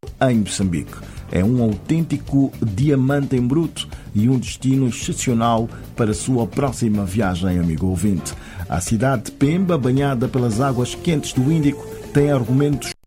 em Moçambique. É um autêntico diamante em bruto e um destino excepcional para a sua próxima viagem, amigo ouvinte. A cidade de Pemba, banhada pelas águas quentes do Índico, tem argumentos